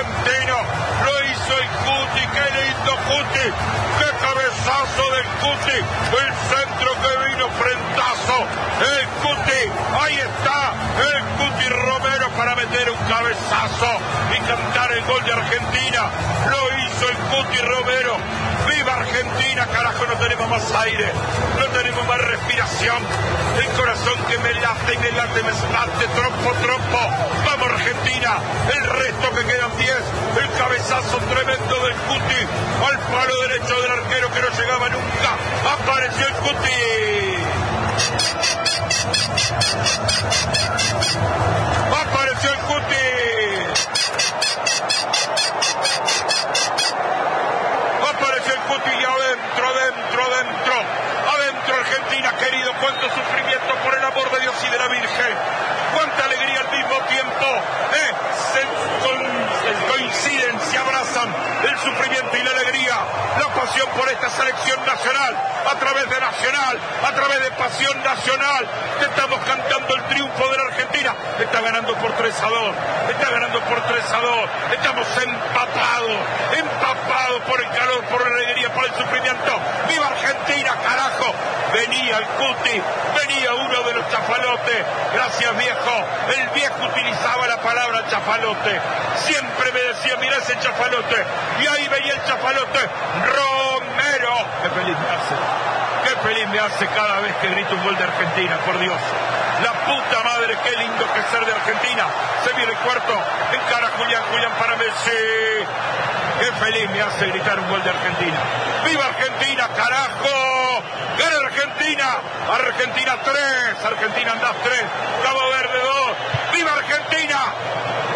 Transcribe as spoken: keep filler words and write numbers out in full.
argentino. Lo hizo el Cuti. ¡Qué lindo Cuti! ¡Qué cabezazo del Cuti! El centro que vino, frentazo. El Cuti. Ahí está. El Cuti Romero para meter un cabezazo y cantar el gol de Argentina. Lo hizo el Cuti Romero. ¡Viva Argentina! Carajo, no tenemos más aire. No tenemos más respiración. El corazón que me late y me late, me late, trompo, trompo. ¡Vamos Argentina! El resto que quedan diez. El cabezazo tremendo del Cuti al palo derecho del arquero que no llegaba nunca. Apareció el Cuti. Apareció el Cuti. Apareció el Cuti y adentro, adentro, adentro. Adentro Argentina, querido. Cuánto sufrimiento, por el amor de Dios y de la Virgen. Cuánta alegría al mismo tiempo. ¿eh? Se, con, se coinciden, se abrazan el sufrimiento y la alegría. La pasión por esta selección nacional. A través de Nacional, a través de Pasión Nacional. Te estamos cantando el triunfo de la Argentina. Está ganando por tres a dos. Está ganando por tres a dos. Estamos empapados. Empapados por el calor, por la alegría, por el sufrimiento. ¡Viva Argentina, carajo! Venía el Cuti, venía uno de los chafalotes. Gracias, viejo. El viejo utilizaba la palabra chafalote. Siempre me decía, mirá ese chafalote. Y ahí venía el chafalote. Romero. Qué feliz me hace. Qué feliz me hace cada vez que grito un gol de Argentina, por Dios. La puta madre, qué lindo que es ser de Argentina. Se viene el cuarto. Encara Julián, Julián para Messi. Qué feliz me hace gritar un gol de Argentina. ¡Viva Argentina, carajo! ¡Gana Argentina! Argentina tres, Argentina andás tres, Cabo Verde dos. ¡Viva Argentina!